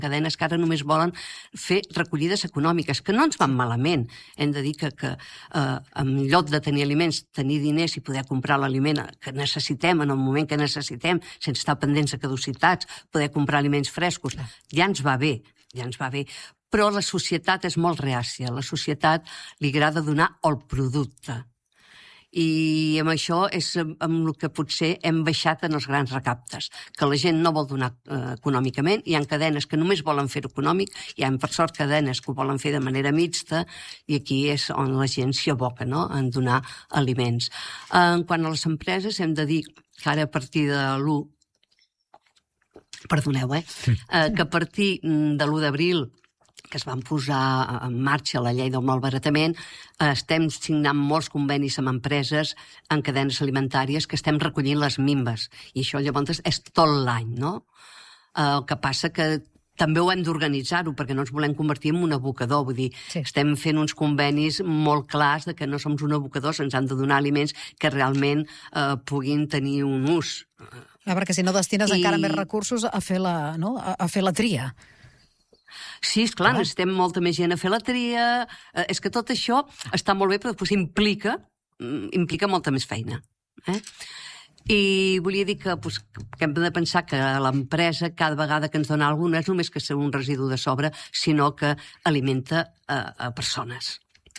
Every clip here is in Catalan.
cadenes que ara només volen fer recollides econòmiques, que no ens van malament. Hem de dir que en lloc de tenir aliments, tenir diners i poder comprar l'aliment que necessitem en el moment que necessitem, sense estar pendents de caducitats, poder comprar aliments frescos, ja ens va bé. Però la societat és molt reàcia. La societat li agrada donar el producte. I amb això és amb el que potser hem baixat en els grans recaptes, que la gent no vol donar econòmicament, hi ha cadenes que només volen fer econòmic, hi ha per sort cadenes que ho volen fer de manera mixta, i aquí és on la gent s'hi aboca, no?, en donar aliments. En quant a les empreses, hem de dir que ara a partir de l'1, perdoneu, que a partir de l'1 d'abril, que es van posar en marxa la llei del malbaratament, estem signant molts convenis amb empreses en cadenes alimentàries que estem recollint les minves. I això llavors és tot l'any, no? El que passa que també ho hem d'organitzar-ho, perquè no ens volem convertir en un abocador. Vull dir, estem fent uns convenis molt clars de que no som un abocador, se'ns han de donar aliments que realment puguin tenir un ús. Perquè si no destines encara més recursos a fer la tria. Sí, esclar, necessitem molta més gent a fer la tria. És que tot això està molt bé, però després implica molta més feina. I volia dir que hem de pensar que l'empresa, cada vegada que ens dona alguna, no és només que sigui un residu de sobre, sinó que alimenta a persones.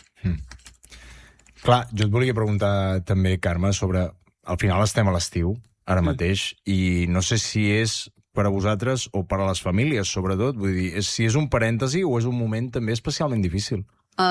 Clar, jo et volia preguntar també, Carme, sobre... Al final estem a l'estiu, ara mateix, i no sé si és per a vosaltres o per a les famílies, sobretot. Vull dir, si és un parèntesi o és un moment també especialment difícil.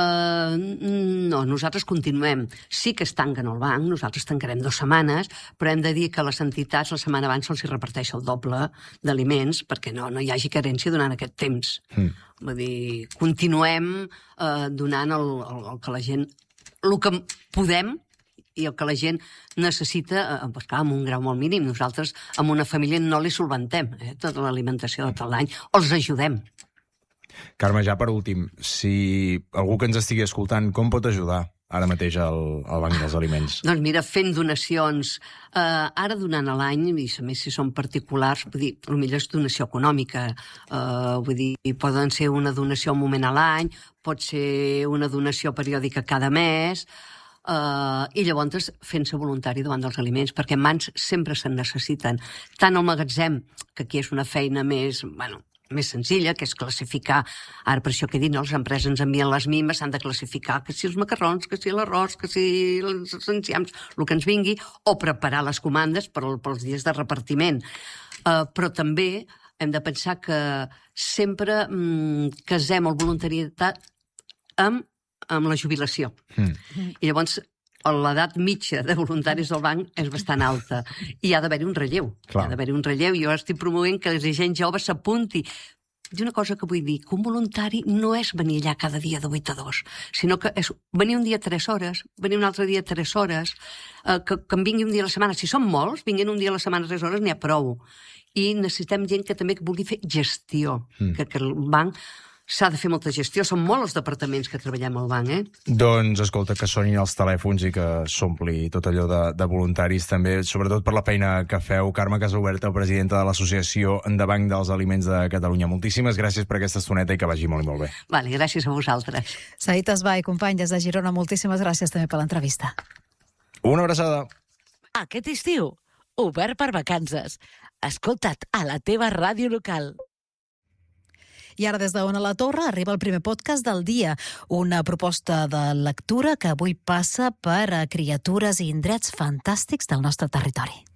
No, nosaltres continuem. Sí que es tanquen el banc, nosaltres tancarem 2 setmanes, però hem de dir que a les entitats la setmana abans se'ls reparteix el doble d'aliments perquè no hi hagi carència durant aquest temps. Vull dir, continuem donant el que la gent... el que podem i el que la gent necessita, clar, amb un grau molt mínim. Nosaltres, amb una família, no li solventem tota l'alimentació de tot l'any, o els ajudem. Carme, ja per últim, si algú que ens estigui escoltant, com pot ajudar ara mateix al Banc dels Aliments? Doncs mira, fent donacions. Ara donant a l'any, i a més si són particulars, vull dir, potser és donació econòmica. Vull dir, poden ser una donació un moment a l'any, pot ser una donació periòdica cada mes, i llavors fent-se voluntari davant dels aliments, perquè mans sempre se'n necessiten. Tant al magatzem, que aquí és una feina més senzilla, que és classificar, ara per això que he dit, les empreses ens envien les mimes, s'han de classificar que si els macarrons, que si l'arròs, que si els enciams, el que ens vingui, o preparar les comandes pels dies de repartiment. Però també hem de pensar que sempre casem el voluntariat amb la jubilació. I llavors l'edat mitja de voluntaris del banc és bastant alta i hi ha d'haver-hi un relleu. Jo estic promovent que la gent jove s'apunti. I una cosa que vull dir, que un voluntari no és venir allà cada dia de 8 a 2, sinó que és venir un dia 3 hores, venir un altre dia 3 hores, que en vingui un dia a la setmana. Si són molts, vinguin un dia a la setmana 3 hores, n'hi ha prou. I necessitem gent que també vulgui fer gestió, que el banc s'ha de fer molta gestió. Són molts els departaments que treballem al banc, Doncs, escolta, que sonin els telèfons i que s'ompli tot allò de voluntaris també, sobretot per la feina que feu. Carme Casahuerta, presidenta de l'Associació de Banc dels Aliments de Catalunya. Moltíssimes gràcies per aquesta estoneta i que vagi molt i molt bé. Vale, gràcies a vosaltres. Saïd Esbai, company des de Girona, moltíssimes gràcies també per l'entrevista. Una abraçada. Aquest estiu, obert per vacances. Escolta't a la teva ràdio local. I ara des d'Ona la Torre arriba el primer podcast del dia, una proposta de lectura que avui passa per criatures i indrets fantàstics del nostre territori.